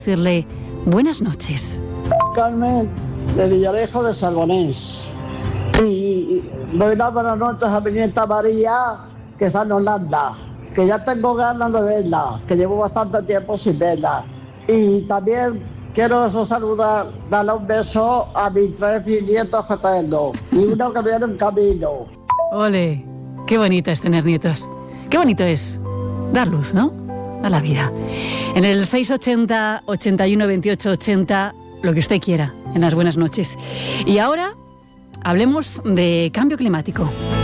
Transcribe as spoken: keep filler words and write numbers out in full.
decirle buenas noches. Carmen, de Villarejo de Salgonés. Y doy las buenas noches a mi nieta María, que está en Holanda, que ya tengo ganas de verla, que llevo bastante tiempo sin verla. Y también quiero eso saludar, darle un beso a mis tres nietos que tengo, y uno que viene en camino. Ole, qué bonito es tener nietos. Qué bonito es dar luz, ¿no?, a la vida. En el seis ochenta, ochenta y uno, veintiocho ochenta, lo que usted quiera, en las buenas noches. Y ahora hablemos de cambio climático.